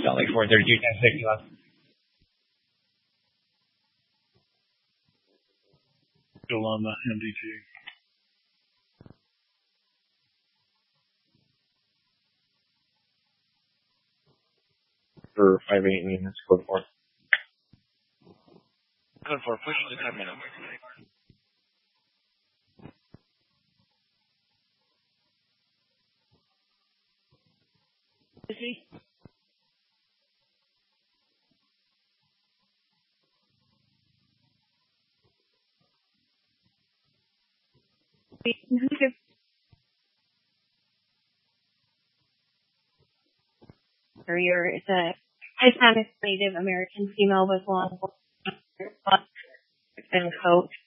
got like 432, 1060 left. Still on the MDT. For 5-8 units, code 4. Code 4, pushing to 10 minutes. It's a Hispanic Native American female with long and coat.